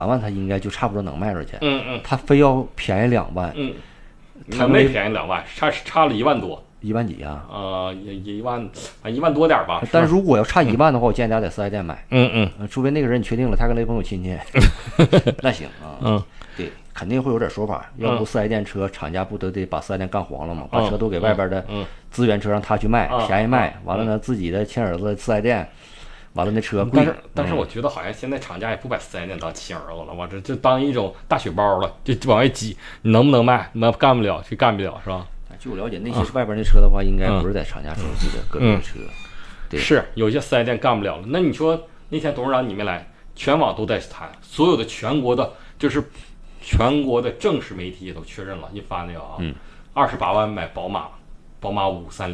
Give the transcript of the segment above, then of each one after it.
万他应该就差不多能卖出去。 他非要便宜2万。 他没便宜2万，差了1万多。 1万几啊？ 1万多点吧。 但如果要差1万的话，我建议大家在4S店买。除非那个人你确定了他跟雷锋有亲戚，那行啊。对，肯定会有点说法。要不4S店车厂家不都得把4S店干黄了吗？把车都给外边的资源车让他去卖，便宜卖。完了呢，自己的亲儿子4S店，完了那车贵。 但是我觉得好像现在厂家也不把4S店当亲儿子了，我这就当一种大血包了，就往外挤。你能不能卖？干不了就干不了，是吧？ 据我了解，那些外边那车的话，应该不是在厂家手里的个别车。对， 是有些4S店干不了了。那你说那天董事长你没来，全网都在谈，所有的全国的正式媒体也都确认了，一发那个28万买宝马530。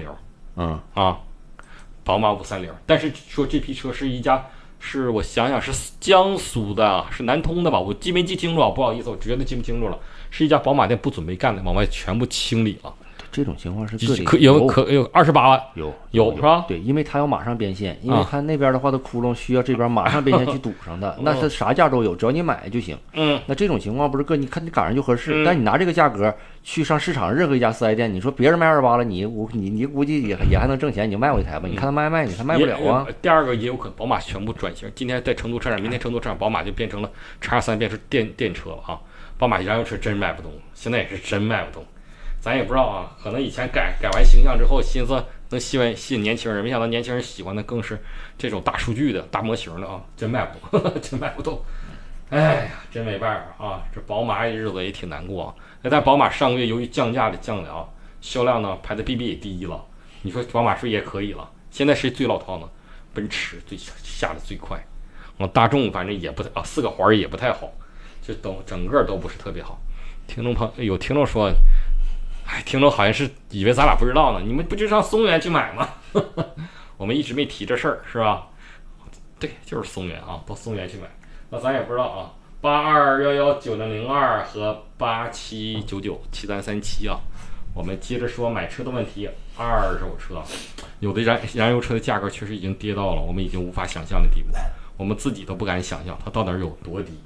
宝马530。但是说这批车是我想想是江苏的，是南通的吧？我记没记清楚啊？不好意思，我觉得记不清楚了。是一家宝马店不准备干的，往外全部清理了。 这种情况是有28万，有是吧？ 对，因为他要马上变现，因为他那边的话的窟窿需要这边马上变现去堵上的，那是啥价都有，只要你买就行。那这种情况不是你看你赶上就合适，但你拿这个价格去上市场任何一家4S店，你说别人卖28了，你估计也还能挣钱，你就卖我一台吧？你看他卖你，他卖不了啊。 第二个也有可能宝马全部转型，今天在成都车展，明天成都车展，宝马就变成了X23变成电车了啊！宝马燃油车真卖不动，现在也是真卖不动。咱也不知道啊，可能以前改完形象之后，心思能吸引年轻人，没想到年轻人喜欢的更是这种大数据的大模型的啊，真卖不动，真卖不动。哎呀，真没办法啊，这宝马日子也挺难过啊。但宝马上个月由于降价的降了，销量呢排在 BBA 第1了。你说宝马是也可以了，现在谁最老套呢？奔驰下的最快，大众反正也不4个环也不太好，就整个都不是特别好。有听众说。听众好像是以为咱俩不知道呢，你们不就上松原去买吗？我们一直没提这事儿，是吧？对，就是松原啊，到松原去买。那咱也不知道啊，82119002和87997337啊。我们接着说买车的问题。二手车，有的燃油车的价格确实已经跌到了我们已经无法想象的地步，我们自己都不敢想象它到底有多低。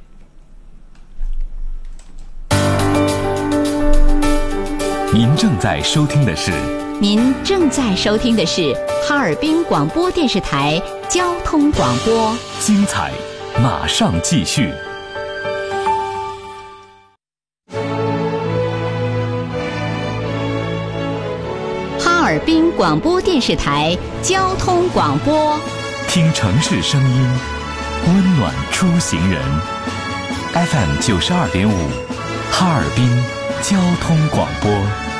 您正在收听的是哈尔滨广播电视台交通广播， 精彩马上继续。 哈尔滨广播电视台交通广播， 听城市声音，温暖出行人。FM 92.5，哈尔滨交通广播。